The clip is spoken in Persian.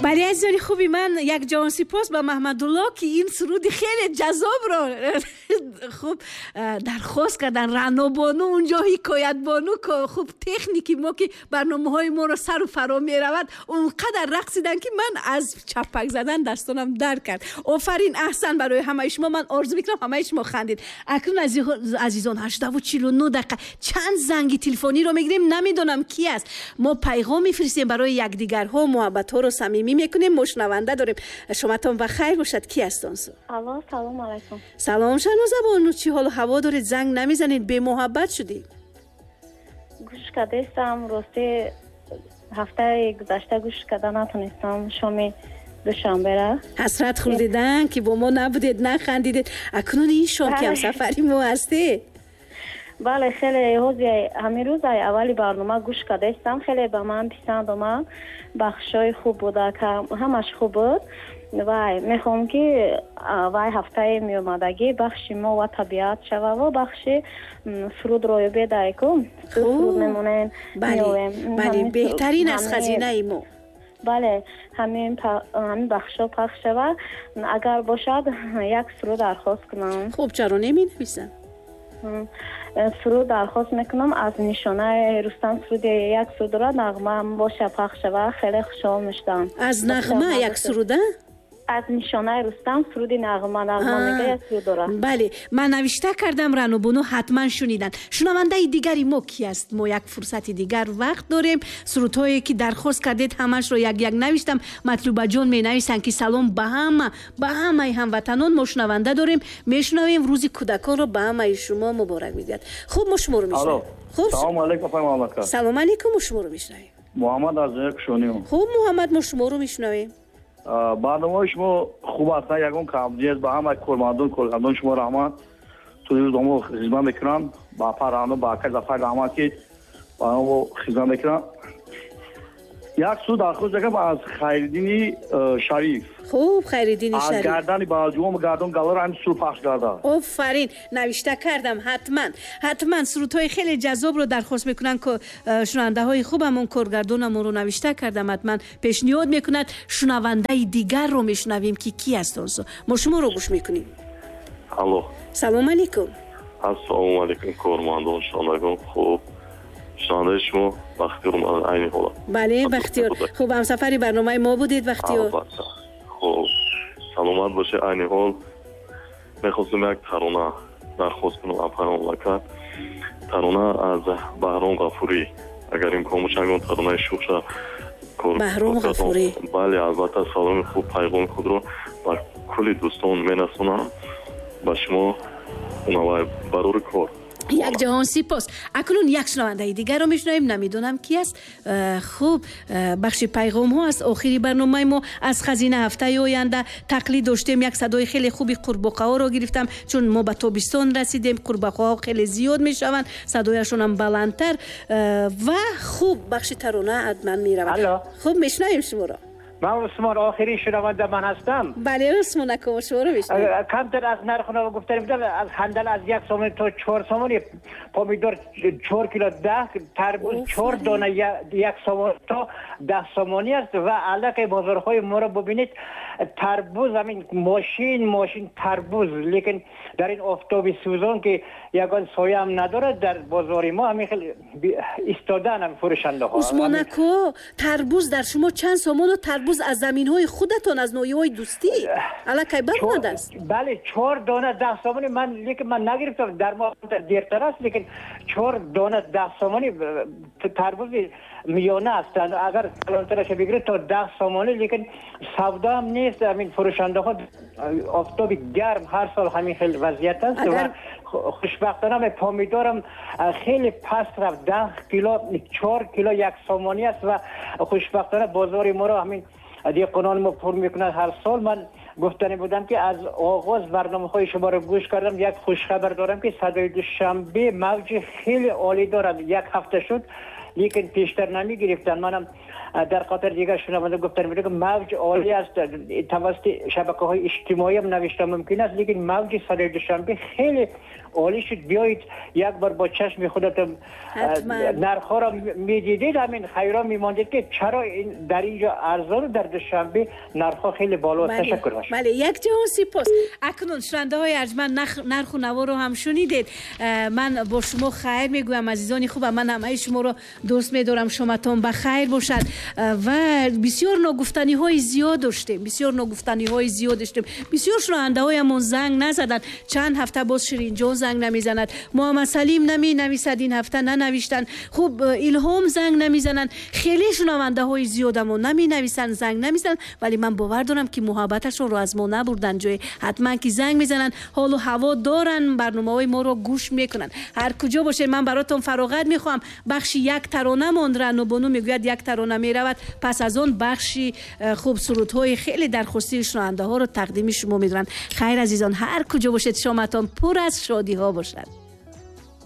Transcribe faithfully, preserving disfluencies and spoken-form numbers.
بله عزیزان خوبی من یک جان سپاس با محمدالله که این سرود خیلی جذاب رو خوب درخواست کردن. رعنا بانو اونجا حکایت بانو که خوب تکنیکی ما که برنامه های ما رو سر و فرا می رود اونقدر رقصیدن که من از چپک زدن دستانم در کرد. آفرین احسن برای همه شما. من آرزو میکنم همه شما خندید. اکنون عزیزان هشت و چهل و نه دقیقه چند زنگ تلفنی رو میگیریم، نمیدونم کی است. ما پیغام میفرستیم برای یکدیگرها، محبت ها رو صمیمی میکنیم. مشنونده داریم. شما تون بخیر باشد. کی هستون؟ الو سلام علیکم. سلام شنوزه بانو، چی حال و هوا دارید؟ زنگ نمیزنید، به محبت شدید. گوش کردم راستی هفته گذشته گوش کردم نتونستم شامی دوشنبه را. حسرت خوردیدن که با ما نبودید، نخندیدید. اکنون این شام که هم سفری ما هستی. بله خیلی روزی همین روز اولی برنامه گوش کردم، خیلی به من پسند اومد. بخشای خوب بوده که همش خوب بود و میخوام که وای هفته می اومدگی بخش ما و طبیعت شوه و بخش فرود رو بیده کم فرود میمونیم. بله بله بهترین از خزینه ما. بله همین پا... همین بخشا پخش شوه. اگر باشد یک فرود درخواست کنم. خوب چرا نمی نویسم؟ فرود درخواست میکنم از نشانه رستم سرود یک سرود را نغمه باشه پخش و خیلی خوشحال میشدم. از نغمه یک سروده؟ از نشانه رستم سرود نغمه نغمه میگه یک سرود داره. بله من نوشته کردم رنو بونو حتما شنیدن. شنونده دیگری ما کی است؟ ما یک فرصت دیگر وقت داریم. سرودهایی که درخواست کردید همش رو یک یک نوشتم. مطلوبه جان می نویسن که سلام به همه به همه هموطنان. ما شنونده داریم، میشنویم. روز کودکان رو به همه شما مبارک میگوید. خوب ما شما رو میشنویم. خوب سلام علیکم خانم محمد. سلام علیکم ما شما رو میشنویم. محمد از کشونیم. خوب محمد ما شما رو میشنویم. برنامه شما خوب است. یگان کامجیز به همه کارمندان کارگردان شما رحمت. تو روزنامه خدمت میکنم. با پرانو با کار زفر رحمت که با ما خدمت میکنم. یک سو درخواست دارم از خیرالدین شریف. خوب خیرالدین شریف. از گردن باجوم گردن گالر هم سرود پخش کرده. آفرین نوشته کردم. حتما حتما سرودهای خیلی جذاب رو درخواست میکنن که شنونده های خوبمون کارگردانمون رو نوشته کردم. حتما پیشنهاد میکنند شنونده دیگر رو میشنویم که کی هستن. ما شما رو گوش میکنیم. الو سلام علیکم. السلام علیکم کارمندان شنوندگان خوب. شنونده شما بختیار اومدن عین حالا. بله بختیار خوب هم سفری برنامه ما بودید بختیار. خوب سلامت باشه. عین حال میخواستم یک ترانه درخواست کنم از پیامبر. ترانه از بهرام غفوری اگر امکان باشه اون ترانه شوخ بهرام غفوری. بله البته سلام خوب پیغام خود رو با کلی دوستان میرسونم با شما اونها برای کار. یک جهان سپاس. اکنون یک شنونده دیگر رو میشنویم، نمیدونم کی است. خوب بخش پیغام ها است. آخری برنامه ما از خزینه هفته آینده تقلید داشتیم. یک صدای خیلی خوبی قورباغه ها رو گرفتم چون ما به تابستان رسیدیم. قورباغه ها خیلی زیاد میشوند، صدایشون هم بلندتر و خوب بخش ترانه ادمن میرود. خوب میشنویم شما رو. من عثمان آخری شنونده من هستم. بله عثمان اکو شما رو میشنویم. کمتر از نرخ رو گفتم بودم از هندل از یک سومن تا چهار سومن، پامیدور چهار کیلو ده، تربوز چهار دانه یک سومن تا ده سومنی است و علاقه بازارهای ما رو ببینید. تربوز همین ماشین ماشین تربوز، لیکن در این آفتاب سوزان که یگان سایه هم نداره در بازار ما همین خیلی ایستادن هم فروشنده ها. عثمان اکو تربوز در شما چند سومن و تربوز از زمین های خودتون از نوعی های دوستی علاقه برمد است؟ بله چهار دانه ده سومنی من لیکن من نگرفتم در ما دیرتر است، لیکن چهار دانه ده سومنی تربوز میانه است. اگر کلانترش بگیرید تا ده سومنی، لیکن سودا هم نیست. همین فروشنده ها آفتاب گرم هر سال همین خیلی وضعیت است و خوشبختانه پامیدارم خیلی پست رفت. ده کیلو چهار کیلو یک سومنی است و خوشبختانه بازار ما را همین دیقنان ما پر میکنند هر سال. من گفتنی بودم که از آغاز برنامه های شما رو گوش کردم. یک خوشخبر دارم که صدای دوشنبه موج خیلی عالی دارد. یک هفته شد لیکن پیشتر نمی گرفتن. منم در خاطر دیگر شنونده گفتن میگه که موج عالی است. توسط شبکه های اجتماعی هم نوشته ممکن است، لیکن موج صدای دوشنبه خیلی عالی شد. بیایید یک بار با چشم خودتون نرخ‌ها را می‌دیدید، همین خیرا می‌ماندید که چرا این در اینجا ارزان، در دوشنبه نرخ‌ها خیلی بالا. تشکر باشید. بله، یک جهان سپاس. اکنون شنونده‌های ارجمند نرخ و نوا رو هم شنیدید. من با شما خیر میگویم عزیزان خوبم، من همه شما رو دوست می‌دارم، شماتون بخیر باشد. و بسیار نگفتنی‌های زیاد داشتیم، بسیار نگفتنی‌های زیاد داشتیم. بسیار شنونده‌هایمون زنگ نزدن، چند هفته باز شیرین جان زنگ نمیزند، محمد سلیم نمی نویسد این هفته ننوشتن، خوب الهام زنگ نمیزنن، خیلی شنونده‌های زیادمون نمی نویسن، زنگ نمیزنن، ولی من باور دارم که محبتشون رو از ما نبردن جای. حتما که زنگ میزنن، حال و هوا دارن، برنامه‌های ما رو گوش میکنن. هر کجا باشه من براتون فراغت میخوام. بخش یک ترانه ماند، رنو بانو میگوید یک ترانه میرود، پس از اون بخشی خوب سرودهای خیلی درخواستی شنونده ها رو تقدیم شما میدونن. خیر عزیزان، هر کجا باشید شامتان پر از شادی ها باشد.